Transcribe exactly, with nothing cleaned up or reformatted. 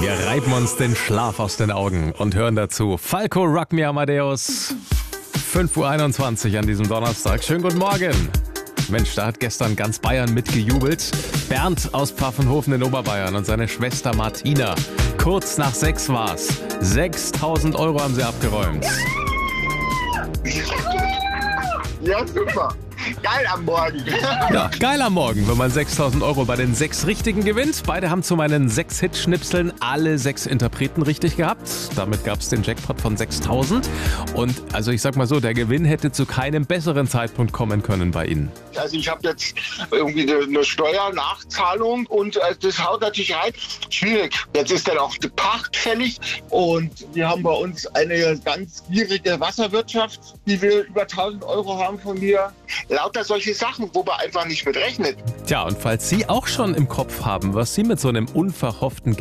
Wir reiben uns den Schlaf aus den Augen und hören dazu Falco Rock Me Amadeus. fünf Uhr einundzwanzig an diesem Donnerstag. Schönen guten Morgen. Mensch, da hat gestern ganz Bayern mitgejubelt. Bernd aus Pfaffenhofen in Oberbayern und seine Schwester Martina. Kurz nach sechs war's. sechstausend Euro haben sie abgeräumt. Ja, super. Geil am Morgen. Ja, geil am Morgen, wenn man sechstausend Euro bei den sechs Richtigen gewinnt. Beide haben zu meinen sechs Hit-Schnipseln alle sechs Interpreten richtig gehabt. Damit gab es den Jackpot von sechstausend. Und also ich sag mal so, der Gewinn hätte zu keinem besseren Zeitpunkt kommen können bei Ihnen. Also ich habe jetzt irgendwie eine Steuernachzahlung und das haut natürlich rein. Schwierig. Jetzt ist dann auch die Pacht fällig und wir haben bei uns eine ganz gierige Wasserwirtschaft, die wir über tausend Euro haben von mir. Lauter solche Sachen, wo man einfach nicht mit rechnet. Tja, und falls Sie auch schon im Kopf haben, was Sie mit so einem unverhofften